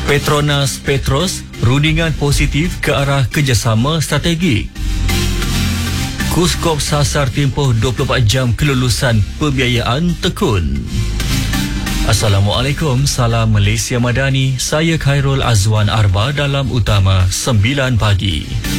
Petronas Petros, rundingan positif ke arah kerjasama strategik. Kuskop sasar tempoh 24 jam kelulusan pembiayaan tekun. Assalamualaikum, salam Malaysia Madani. Saya Khairul Azwan Arba dalam Utama 9 Pagi.